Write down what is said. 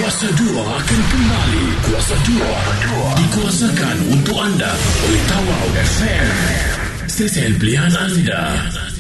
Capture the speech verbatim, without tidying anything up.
Kuasa dua akan kembali. Kuasa dua dikuasakan untuk anda oleh Tawau F M. Stesen pilihan anda.